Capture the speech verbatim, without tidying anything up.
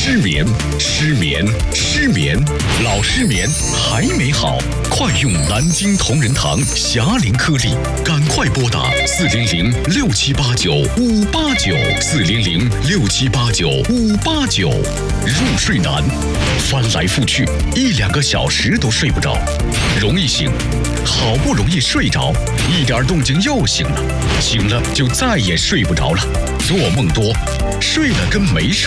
失眠，失眠，失眠，老失眠还没好，快用南京同仁堂霞灵颗粒，赶快拨打四零零六七八九五八九四零零六七八九五八九。入睡难，翻来覆去一两个小时都睡不着，容易醒，好不容易睡着，一点动静又醒了，醒了就再也睡不着了，做梦多，睡了跟没睡